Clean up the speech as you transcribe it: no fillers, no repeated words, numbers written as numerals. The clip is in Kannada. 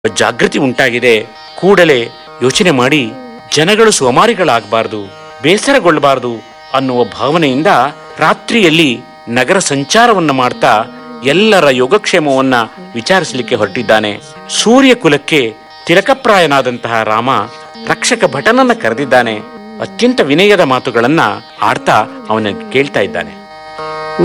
ಜಾಗೃತಿ ಉಂಟಾಗಿದೆ. ಕೂಡಲೇ ಯೋಚನೆ ಮಾಡಿ ಜನಗಳು ಸೋಮಾರಿಗಳಾಗಬಾರದು, ಬೇಸರಗೊಳ್ಳಬಾರದು ಅನ್ನುವ ಭಾವನೆಯಿಂದ ರಾತ್ರಿಯಲ್ಲಿ ನಗರ ಸಂಚಾರವನ್ನ ಮಾಡ್ತಾ ಎಲ್ಲರ ಯೋಗಕ್ಷೇಮವನ್ನ ವಿಚಾರಿಸಲಿಕ್ಕೆ ಹೊರಟಿದ್ದಾನೆ. ಸೂರ್ಯ ಕುಲಕ್ಕೆ ತಿಲಕಪ್ರಾಯನಾದಂತಹ ರಾಮ ರಕ್ಷಕ ಭಟನನ್ನ ಕರೆದಿದ್ದಾನೆ. ಅತ್ಯಂತ ವಿನಯದ ಮಾತುಗಳನ್ನ ಆಡ್ತಾ ಅವನ ಕೇಳ್ತಾ ಇದ್ದಾನೆ.